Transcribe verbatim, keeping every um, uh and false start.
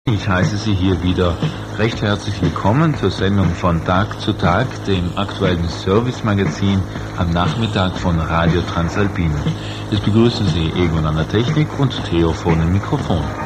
Ich heiße Sie hier wieder recht herzlich willkommen zur Sendung von Tag zu Tag, dem aktuellen Service-Magazin am Nachmittag von Radio Transalpina. Es begrüßen Sie Egon an der Technik und Theo vor dem Mikrofon.